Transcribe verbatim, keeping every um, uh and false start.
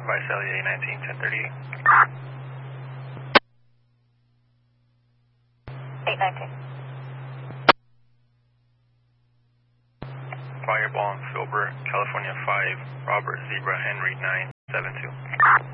Visalia eight nineteen, ten thirty-eight. eight nineteen. Fireball and Filbert, California five, Robert Zebra Henry nine seven two.